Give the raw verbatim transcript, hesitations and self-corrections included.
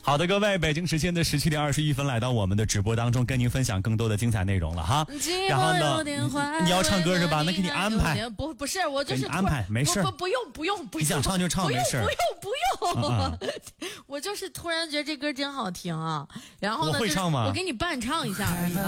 好的，各位，北京时间的十七点二十一分，来到我们的直播当中，跟您分享更多的精彩内容了哈。然后呢，你, 你要唱歌是吧？那给你安排。 不不是，我就是安排，没事。 不不不用不用不用， 你想唱就唱，没事。 不用不用不用， 啊、 我就是突然觉得这歌真好听啊。然后呢， 我会唱吗？ 我给你伴唱一下而已。